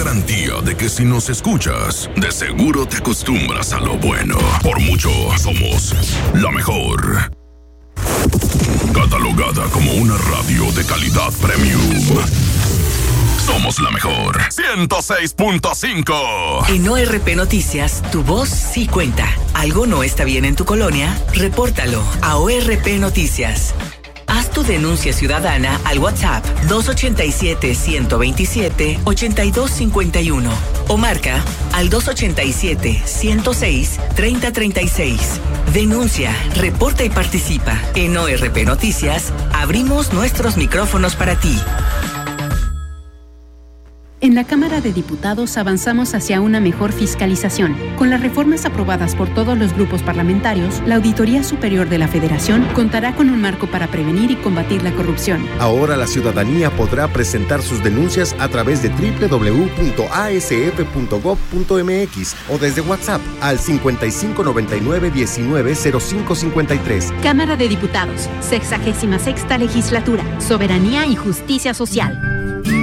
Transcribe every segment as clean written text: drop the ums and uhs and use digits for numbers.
garantía de que si nos escuchas, de seguro te acostumbras a lo bueno. Por mucho, somos la mejor. Catalogada como una radio de calidad premium. Somos la mejor. 106.5. En ORP Noticias, tu voz sí cuenta. ¿Algo no está bien en tu colonia? Repórtalo a ORP Noticias. Haz tu denuncia ciudadana al WhatsApp 287-127-8251 o marca al 287-106-3036. Denuncia, reporta y participa. En ORP Noticias, abrimos nuestros micrófonos para ti. En la Cámara de Diputados avanzamos hacia una mejor fiscalización. Con las reformas aprobadas por todos los grupos parlamentarios, la Auditoría Superior de la Federación contará con un marco para prevenir y combatir la corrupción. Ahora la ciudadanía podrá presentar sus denuncias a través de www.asf.gov.mx o desde WhatsApp al 5599-190553. Cámara de Diputados, 66ª Legislatura, Soberanía y Justicia Social.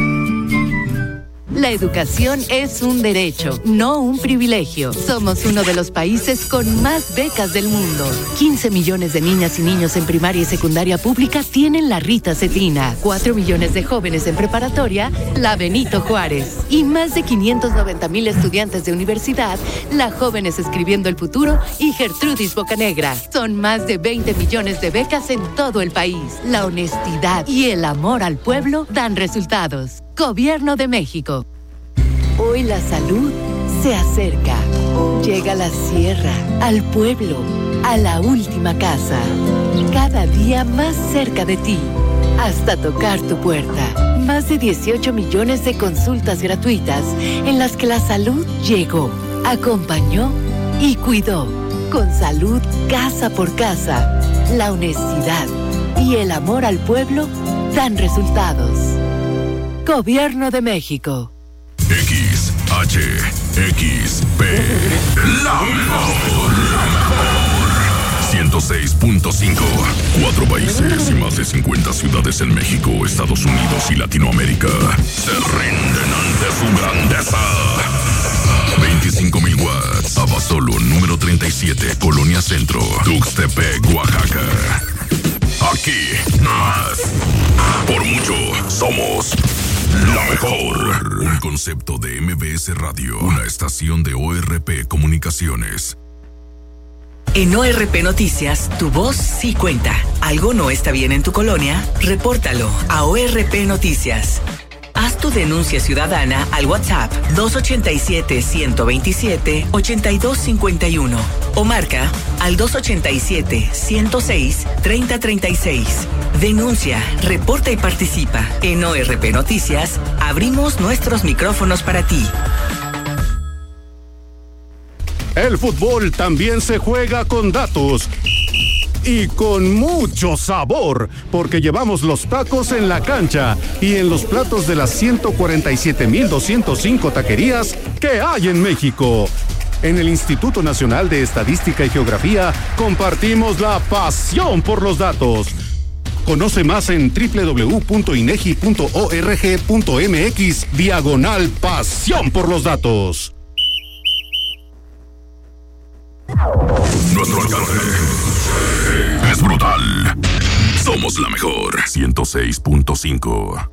La educación es un derecho, no un privilegio. Somos uno de los países con más becas del mundo. 15 millones de niñas y niños en primaria y secundaria pública tienen la Rita Cetina. 4 millones de jóvenes en preparatoria, la Benito Juárez. Y más de 590,000 estudiantes de universidad, la Jóvenes Escribiendo el Futuro y Gertrudis Bocanegra. Son más de 20 millones de becas en todo el país. La honestidad y el amor al pueblo dan resultados. Gobierno de México. Hoy la salud se acerca. Llega a la sierra, al pueblo, a la última casa. Cada día más cerca de ti, hasta tocar tu puerta. Más de 18 millones de consultas gratuitas en las que la salud llegó, acompañó y cuidó. Con salud casa por casa, la honestidad y el amor al pueblo dan resultados. Gobierno de México. XHXP. La mejor. 106.5. 4 países y más de 50 ciudades en México, Estados Unidos y Latinoamérica se rinden ante su grandeza. 25,000 watts. Abasolo, número 37, Colonia Centro, Tuxtepec, Oaxaca. Aquí más. Por mucho, somos la mejor. Un concepto de MBS Radio, una estación de ORP Comunicaciones. En ORP Noticias, tu voz sí cuenta. ¿Algo no está bien en tu colonia? Repórtalo a ORP Noticias. Haz tu denuncia ciudadana al WhatsApp 287-127-8251 o marca al 287-106-3036. Denuncia, reporta y participa. En ORP Noticias, abrimos nuestros micrófonos para ti. El fútbol también se juega con datos. Y con mucho sabor, porque llevamos los tacos en la cancha y en los platos de las 147,205 taquerías que hay en México. En el Instituto Nacional de Estadística y Geografía compartimos la pasión por los datos. Conoce más en www.inegi.org.mx/pasión por los datos. Nuestro alcance es brutal. Somos la mejor. 106.5.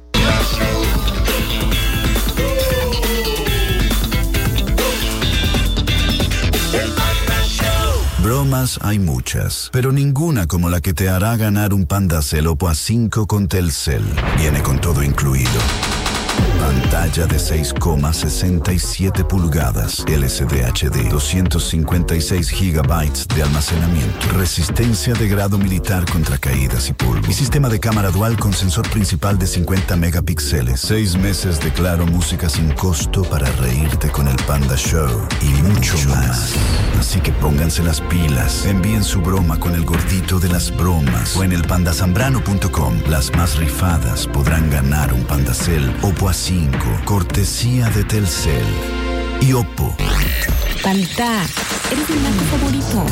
Bromas hay muchas, pero ninguna como la que te hará ganar un Panda Cell Oppo A5 con Telcel. Viene con todo incluido. Pantalla de 6,67 pulgadas, LCD HD, 256 GB de almacenamiento, resistencia de grado militar contra caídas y polvo, y sistema de cámara dual con sensor principal de 50 megapíxeles. 6 meses de Claro Música sin costo para reírte con el Panda Show y mucho más. Así que pónganse las pilas, envíen su broma con el gordito de las bromas o en elpandasambrano.com. Las más rifadas podrán ganar un Panda Cell Oppo A5, cortesía de Telcel y Oppo. Panda Eres mi blanco favorito.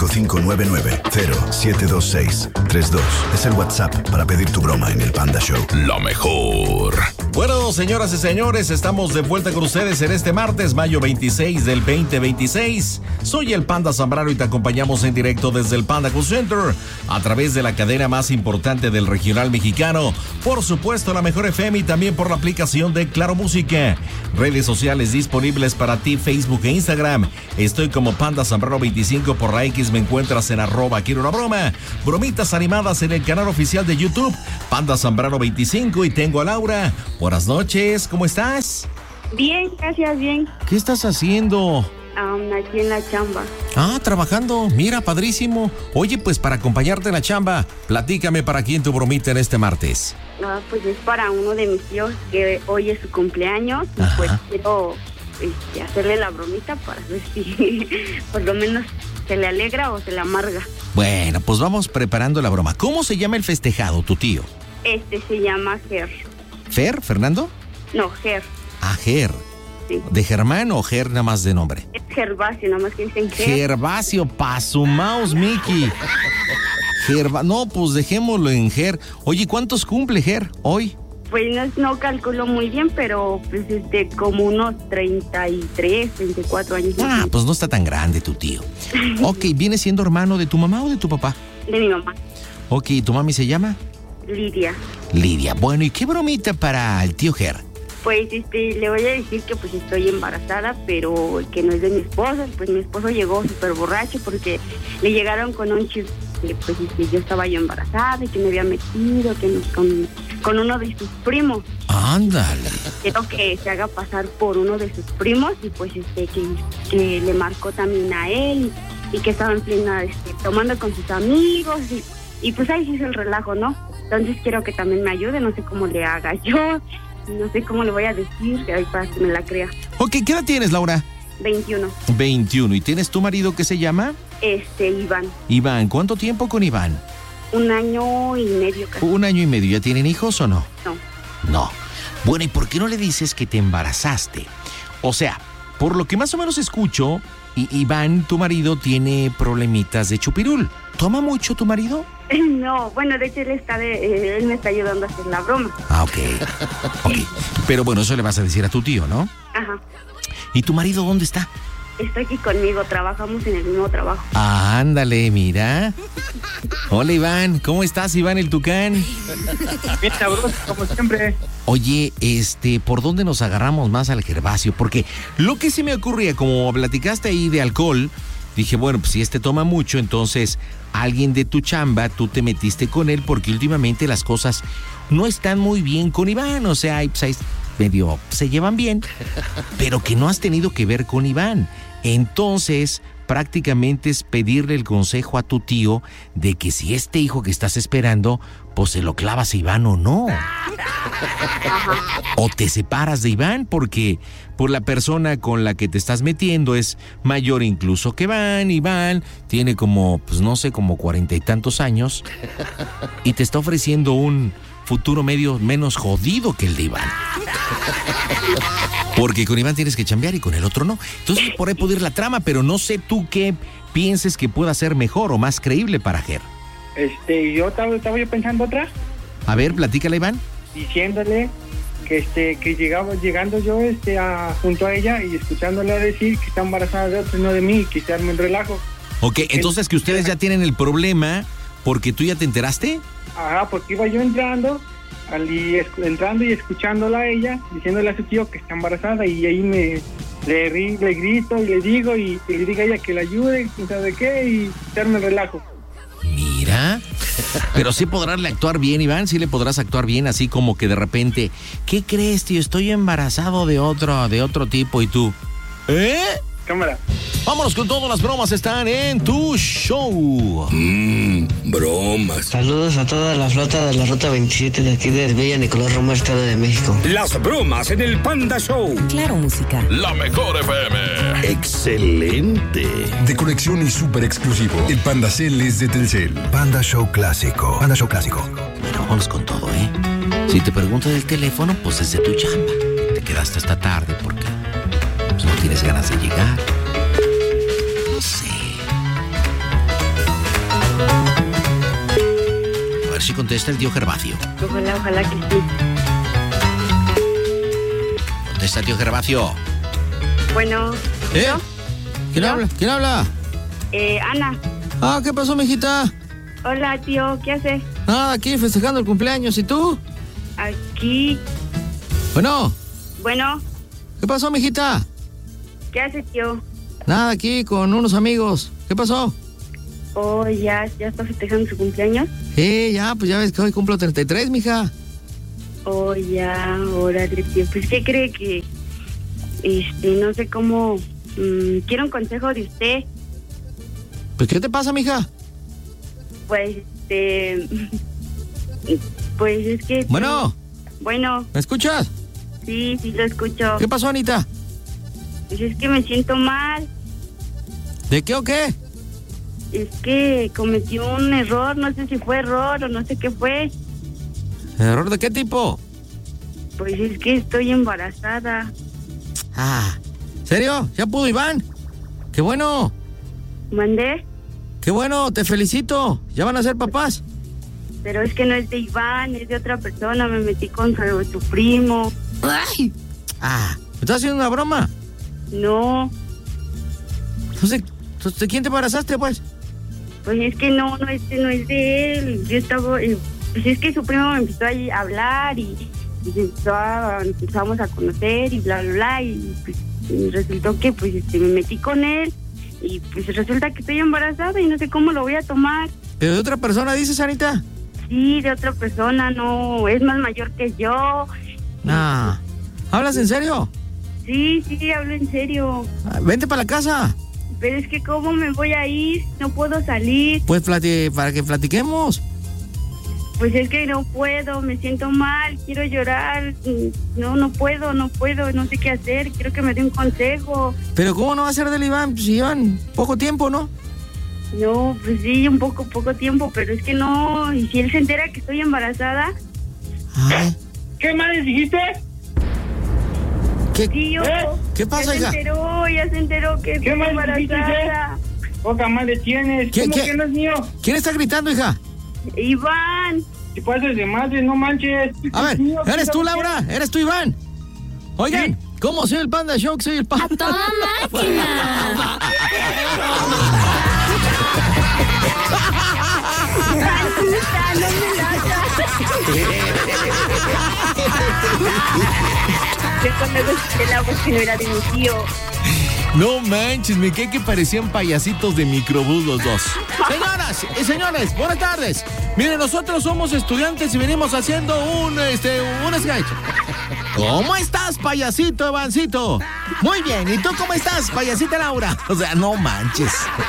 5599-072632. Es el WhatsApp para pedir tu broma en el Panda Show. La mejor. Bueno, señoras y señores, estamos de vuelta con ustedes en este martes, mayo 26 del 2026. Soy el Panda Zambrano y te acompañamos en directo desde el Panda Cool Center a través de la cadena más importante del regional mexicano. Por supuesto, la mejor FM y también por la aplicación de Claro Música. Redes sociales disponibles para ti, Facebook e Instagram. Estoy como Panda Zambrano 25 por la X, me encuentras en @quiero una broma. Bromitas animadas en el canal oficial de YouTube, Panda Zambrano 25, y tengo a Laura. Buenas noches, ¿cómo estás? Bien, gracias, bien. ¿Qué estás haciendo? Aquí en la chamba. Trabajando. Mira, padrísimo. Oye, pues para acompañarte en la chamba, platícame para quién tu bromita en este martes. Pues es para uno de mis tíos que hoy es su cumpleaños. Y pues quiero hacerle la bromita para ver si por lo menos se le alegra o se le amarga. Bueno, pues vamos preparando la broma. ¿Cómo se llama el festejado, tu tío? Se llama Ger. ¿Fer, Fernando? No, Ger. Ger. Sí. ¿De Germán o Ger nada más de nombre? Es Gervasio, nada más que dicen Ger. Gervasio, pa' su mouse, Mickey. No, pues dejémoslo en Ger. Oye, ¿cuántos cumple Ger hoy? Pues no calculo muy bien, pero pues como unos 33, 34 años. Pues no está tan grande tu tío. Ok, ¿viene siendo hermano de tu mamá o de tu papá? De mi mamá. Ok, ¿tu mami se llama? Lidia. Lidia, bueno, ¿y qué bromita para el tío Ger? Pues le voy a decir que pues estoy embarazada, pero que no es de mi esposo. Pues mi esposo llegó súper borracho porque le llegaron con un chisme que pues yo estaba yo embarazada y que me había metido con uno de sus primos. Ándale. Quiero que se haga pasar por uno de sus primos y pues que le marcó también a él y que estaba en plena tomando con sus amigos y pues ahí sí es el relajo, ¿no? Entonces quiero que también me ayude, no sé cómo le haga yo. No sé cómo le voy a decir para que me la crea. Ok, ¿qué edad tienes, Laura? 21. 21. ¿Y tienes tu marido que se llama? Iván. Iván, ¿cuánto tiempo con Iván? 1 año y medio casi. 1 año y medio. ¿Ya tienen hijos o no? No. Bueno, ¿y por qué no le dices que te embarazaste? O sea, por lo que más o menos escucho, Iván, tu marido, tiene problemitas de chupirul. ¿Toma mucho tu marido? No, bueno, de hecho él me está ayudando a hacer la broma. Ok. Pero bueno, eso le vas a decir a tu tío, ¿no? Ajá. ¿Y tu marido dónde está? Está aquí conmigo, trabajamos en el mismo trabajo. Ándale, mira. Hola, Iván, ¿cómo estás, Iván el Tucán? Bien sabroso, como siempre. Oye, ¿por dónde nos agarramos más al Gervasio? Porque lo que se me ocurría, como platicaste ahí de alcohol, dije, bueno, pues si toma mucho, entonces alguien de tu chamba, tú te metiste con él porque últimamente las cosas no están muy bien con Iván. O sea, pues, medio se llevan bien, pero que no has tenido que ver con Iván. Entonces, prácticamente es pedirle el consejo a tu tío de que si hijo que estás esperando, pues se lo clavas a Iván o no. O te separas de Iván porque por la persona con la que te estás metiendo es mayor incluso que Iván. Iván tiene como 40 y tantos años y te está ofreciendo un futuro menos jodido que el de Iván. Porque con Iván tienes que chambear y con el otro no. Entonces por ahí puede ir la trama, pero no sé tú qué pienses que pueda ser mejor o más creíble para Ger. Yo estaba yo pensando otra. A ver, platícala, Iván. Diciéndole que llegando yo junto a ella y escuchándola decir que está embarazada de otro, no de mí, y que se arme el relajo. Ok, entonces que ustedes ya tienen el problema porque tú ya te enteraste. Ajá, porque iba yo entrando y escuchándola a ella, diciéndole a su tío que está embarazada, y ahí le grito y le digo y le diga a ella que la ayude, quién sabe qué, y darme el relajo. Mira, pero sí podrás actuar bien, Iván, sí le podrás actuar bien, así como que de repente, ¿qué crees, tío? Estoy embarazado de otro tipo, y tú, Cámara. Vámonos con todas las bromas, están en tu show. Bromas. Saludos a toda la flota de la Ruta 27 de aquí de Villa Nicolás Romero, Estado de México. Las bromas en el Panda Show. Claro Música. La mejor FM. Excelente. De conexión y súper exclusivo. El Panda Cell es de Telcel. Panda Show Clásico. Panda Show Clásico. Bueno, vámonos con todo, Si te preguntas del teléfono, pues es de tu chamba. Te quedaste hasta tarde porque no tienes ganas de llegar. ver si contesta el tío Gervasio. Ojalá que sí. Contesta el tío Gervasio. Bueno. ¿Yo? ¿Quién habla? ¿Quién habla? Ana. Ah, ¿qué pasó, mijita? Hola, tío, ¿qué haces? Nada, aquí festejando el cumpleaños. ¿Y tú? Aquí. Bueno. Bueno. ¿Qué pasó, mijita? ¿Qué haces, tío? Nada, aquí con unos amigos. ¿Qué pasó? Oh, ¿ya está festejando su cumpleaños? Ya, pues ya ves que hoy cumplo 33, mija. Oh, ya, órale, tío. Pues, ¿qué cree que...? No sé cómo... quiero un consejo de usted. ¿Pues qué te pasa, mija? Pues, pues es que... Bueno. Bueno. ¿Me escuchas? Sí, lo escucho. ¿Qué pasó, Anita? Pues es que me siento mal. ¿De qué o qué? Es que cometí un error, no sé si fue error o no sé qué fue. ¿Error de qué tipo? Pues es que estoy embarazada. Ah, ¿serio? ¿Ya pudo Iván? ¡Qué bueno! ¿Mandé? ¡Qué bueno! ¡Te felicito! ¿Ya van a ser papás? Pero es que no es de Iván, es de otra persona. Me metí con su primo. ¡Ay! Ah, ¿me estás haciendo una broma? No. Entonces, ¿de quién te embarazaste, pues? Pues es que no es de él. Yo estaba... pues es que su primo me empezó a hablar y empezamos a conocer y bla, bla, bla. Y pues y resultó que pues me metí con él y pues resulta que estoy embarazada y no sé cómo lo voy a tomar. ¿Pero de otra persona dices, Anita? Sí, de otra persona, no. Es más mayor que yo. Nah. ¿Hablas en serio? Sí, hablo en serio. Vente para la casa. Pero es que ¿cómo me voy a ir? No puedo salir. Pues para que platiquemos. Pues es que no puedo, me siento mal, quiero llorar. No puedo, no sé qué hacer, quiero que me dé un consejo. Pero ¿cómo no va a ser del Iván? Pues si llevan poco tiempo, ¿no? No, pues sí, un poco tiempo, pero es que no. ¿Y si él se entera que estoy embarazada? Ay. ¿Qué más dijiste? ¿Qué? Tío, ¿Qué pasa, hija? Ya se enteró que estoy embarazada. Poca madre tienes. ¿Cómo que no es mío? ¿Quién está gritando, hija? Iván. ¿Qué pasas de madre? No manches. A ver, ¿eres tú, Laura? ¿Eres tú, Iván? Oigan, ¿sí? ¿Cómo soy el Panda Show? Soy el Panda. ¡A toda máquina! No me la voz que no era de mi tío. No manches, me cae que parecían payasitos de microbús los dos. Señoras y señores, buenas tardes. Miren, nosotros somos estudiantes y venimos haciendo un sketch. ¿Cómo estás, payasito Evancito? Muy bien, ¿y tú cómo estás, payasita Laura? O sea, no manches.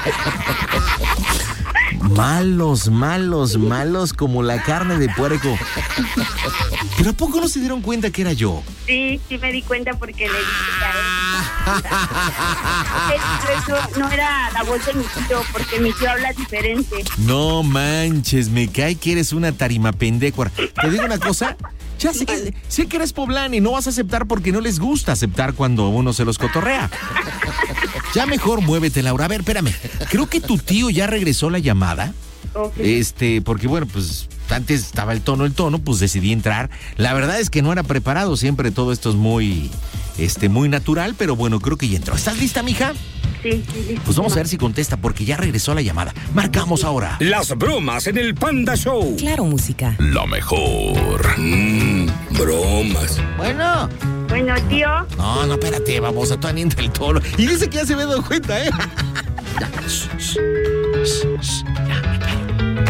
Malos como la carne de puerco. ¿Pero a poco no se dieron cuenta que era yo? Sí me di cuenta porque le dije a él. Eso no era la voz de mi tío, porque mi tío habla diferente. No manches, me cae que eres una tarima pendecuar. Te digo una cosa, ya sé que eres poblana y no vas a aceptar porque no les gusta aceptar cuando uno se los cotorrea. Ya mejor muévete, Laura. A ver, espérame. Creo que tu tío ya regresó la llamada. Okay. Porque bueno, pues antes estaba el tono, pues decidí entrar. La verdad es que no era preparado, siempre todo esto es muy natural, pero bueno, creo que ya entró. ¿Estás lista, mija? Sí, listo. Pues vamos a ver si contesta, porque ya regresó la llamada. Marcamos ahora. Las bromas en el Panda Show. Claro, música. La mejor. Bromas. Bueno, tío. No, espérate, babosa, tú anienta el tono. Y dice que ya se me ha dado cuenta, ¿eh? Ya, ya, me callo.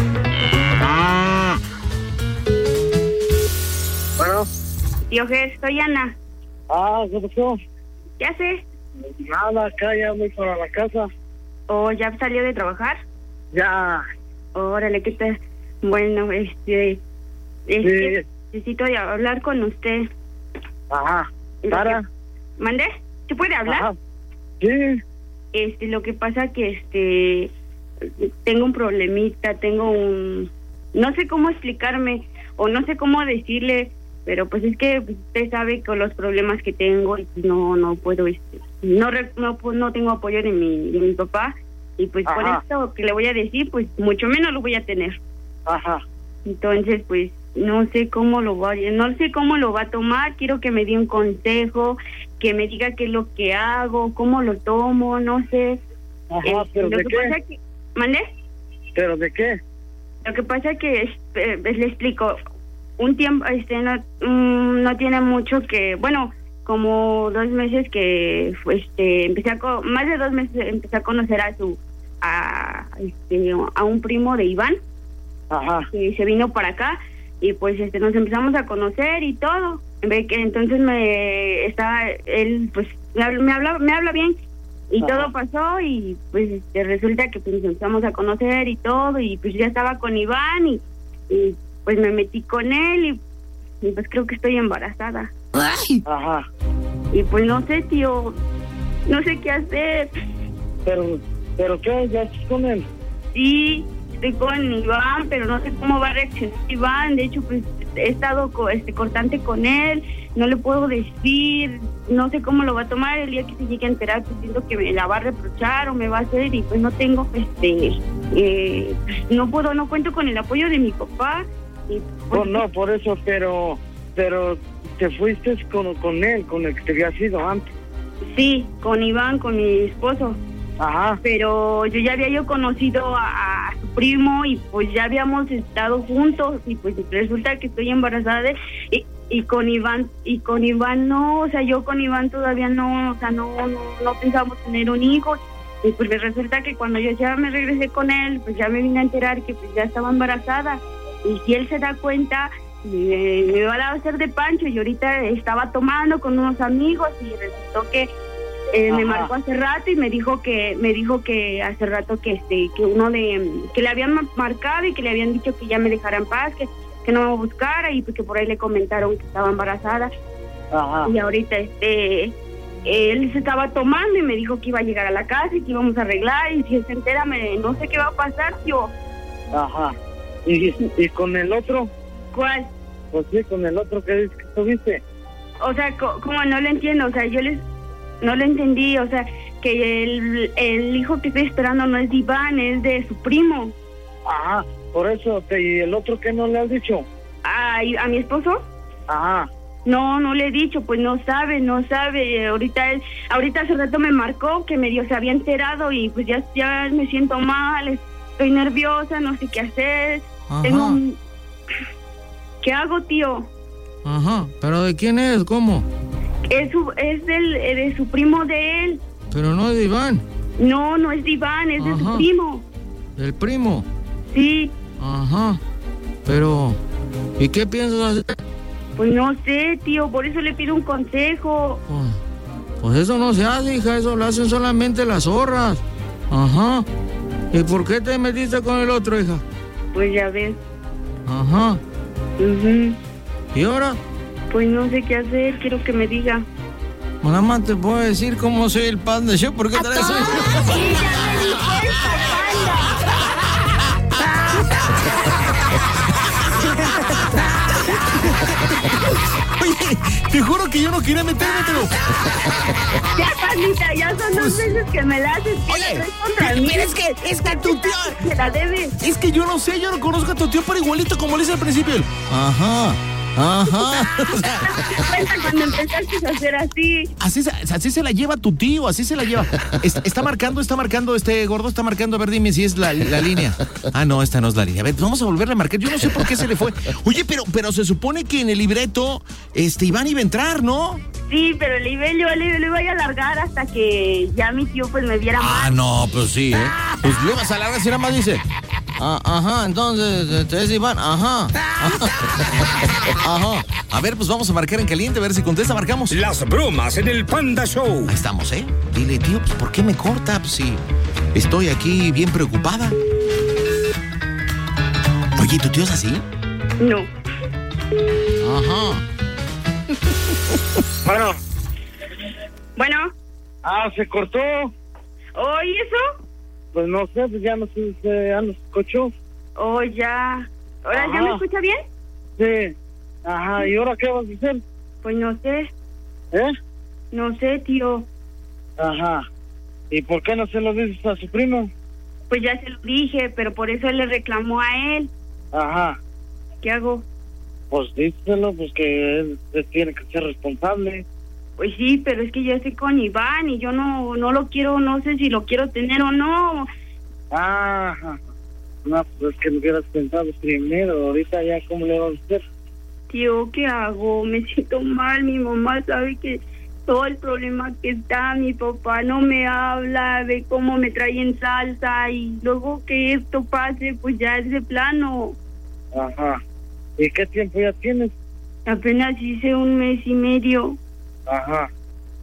Bueno. Tío Ger, soy Ana. ¿Qué pasó? ¿Qué hace? Nada, acá ya voy para la casa. ¿Ya salió de trabajar? Ya. Órale, ¿qué tal? Bueno, sí. Necesito hablar con usted. Ajá. ¿Para? ¿Mandé? ¿Se puede hablar? Ajá. Sí. Lo que pasa que tengo un problemita, no sé cómo explicarme o no sé cómo decirle, pero pues es que usted sabe con los problemas que tengo y no puedo, no tengo apoyo de mi papá y pues por esto que le voy a decir, pues mucho menos lo voy a tener. Ajá. Entonces, pues, no sé cómo lo va a tomar. Quiero que me dé un consejo, que me diga qué es lo que hago, cómo lo tomo, no sé. Ajá, pero ¿de qué? ¿Mande? ¿Pero de qué? Lo que pasa es que, le explico, un tiempo, no tiene mucho que, bueno, como 2 meses que, más de 2 meses empecé a conocer a un primo de Iván. Ajá. Que se vino para acá y pues nos empezamos a conocer y todo. Entonces él pues me habla bien y Ajá. Todo pasó y pues resulta que pues, nos empezamos a conocer y todo y pues ya estaba con Iván y pues me metí con él y pues creo que estoy embarazada. ¡Ay! Ajá. Y pues no sé, tío, no sé qué hacer. ¿Pero qué? ¿Ya estás con él? Sí, estoy con Iván, pero no sé cómo va a reaccionar Iván. De hecho, pues he estado cortante con él, no le puedo decir, no sé cómo lo va a tomar. El día que se llegue a enterar, pues siento que me la va a reprochar o me va a hacer y pues no tengo, no cuento con el apoyo de mi papá. Y, pues, no, por eso, pero te fuiste con él, con el que te había sido antes. Sí, con Iván, con mi esposo. Ajá. Pero yo ya había conocido a su primo y pues ya habíamos estado juntos y pues resulta que estoy embarazada de él y con Iván no, o sea, yo con Iván todavía no, o sea, no pensamos tener un hijo y pues resulta que cuando yo ya me regresé con él, pues ya me vine a enterar que pues ya estaba embarazada y si él se da cuenta me va a hacer de pancho y ahorita estaba tomando con unos amigos y resultó que me marcó hace rato y me dijo que hace rato que le habían marcado y que le habían dicho que ya me dejara en paz, que no me buscara y pues que por ahí le comentaron que estaba embarazada. Ajá. Y ahorita él se estaba tomando y me dijo que iba a llegar a la casa y que íbamos a arreglar y si él se entera no sé qué va a pasar, tío. Ajá. ¿Y con el otro? ¿Cuál? Pues sí, con el otro que dices que tuviste. O sea, como no lo entiendo, o sea, no lo entendí, o sea, que el hijo que estoy esperando no es de Iván, es de su primo. Ajá, por eso, ¿y el otro qué no le has dicho? ¿A mi esposo? Ajá. No le he dicho, pues no sabe, ahorita hace rato me marcó que medio se había enterado y pues ya me siento mal, estoy nerviosa, no sé qué hacer. Ajá. ¿Qué hago, tío? Ajá, ¿pero de quién es? ¿Cómo? Es de su primo de él. Pero no es de Iván. No es de Iván, es de su primo. ¿Del primo? Sí. Ajá. Pero, ¿y qué piensas hacer? Pues no sé, tío, por eso le pido un consejo. Pues eso no se hace, hija, eso lo hacen solamente las zorras. Ajá. ¿Y por qué te metiste con el otro, hija? Pues ya ves. Ajá. ¿Y ahora? Pues no sé qué hacer, quiero que me diga. Nada más te puedo decir cómo soy el Panda Show, ¿por qué traes eso? Oye, te juro que yo no quería meterme, pero... Ya, Pandita, ya son 2 veces que me la haces. Oye, mira, es que tu tío... Se la debes. Es que yo no sé, yo no conozco a tu tío, pero igualito como le hice al principio. Ajá. Cuenta cuando empezaste a hacer así. Así se la lleva tu tío, así se la lleva. Está marcando gordo, está marcando, a ver, dime si es la línea. Ah, no, esta no es la línea. A ver, vamos a volverle a marcar. Yo no sé por qué se le fue. Oye, pero se supone que en el libreto, Iván iba a entrar, ¿no? Sí, pero yo le iba a alargar hasta que ya mi tío pues me viera mal. Ah, no, pues sí, ¿eh? Pues le vas a alargar si nada más dice... Ajá, entonces, es Iván, ajá. A ver, pues vamos a marcar en caliente, a ver si contesta, marcamos. Las bromas en el Panda Show. Ahí estamos, ¿eh? Dile, tío, pues, ¿por qué me corta? Pues sí, estoy aquí bien preocupada. Oye, ¿tu tío es así? No. Ajá. Bueno. Se cortó. ¿Y eso? Pues no sé, pues ya no escuchó. Ya. ¿Ahora ya me escucha bien? Sí. Ajá, ¿y ahora qué vas a hacer? Pues no sé. No sé, tío. Ajá. ¿Y por qué no se lo dices a su primo? Pues ya se lo dije, pero por eso él le reclamó a él. Ajá. ¿qué hago? Pues díselo, pues que él tiene que ser responsable. Pues sí, pero es que yo estoy con Iván y yo no lo quiero, no sé si lo quiero tener o no. Ajá. No, pues es que no hubieras pensado primero, ahorita ya cómo le vamos a hacer. Tío, ¿qué hago? Me siento mal, mi mamá sabe que todo el problema que está, mi papá no me habla, ve cómo me trae en salsa y luego que esto pase, pues ya es de plano. Ajá. ¿Y qué tiempo ya tienes? Apenas hice 1 mes y medio. Ajá.